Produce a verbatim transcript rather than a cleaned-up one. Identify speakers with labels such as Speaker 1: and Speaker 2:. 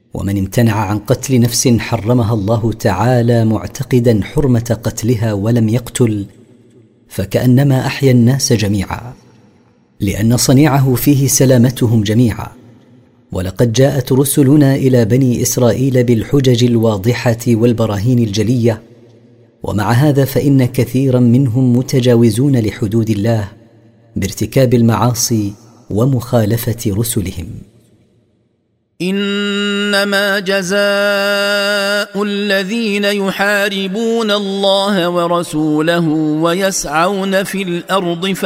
Speaker 1: ومن امتنع عن قتل نفس حرمها الله تعالى معتقدا حرمة قتلها ولم يقتل، فكأنما أحيا الناس جميعا، لأن صنيعه فيه سلامتهم جميعا. ولقد جاءت رسلنا إلى بني إسرائيل بالحجج الواضحة والبراهين الجلية، ومع هذا فإن كثيرا منهم متجاوزون لحدود الله بارتكاب المعاصي ومخالفة رسلهم.
Speaker 2: إنما جزاء الذين يحاربون الله ورسوله ويسعون في الأرض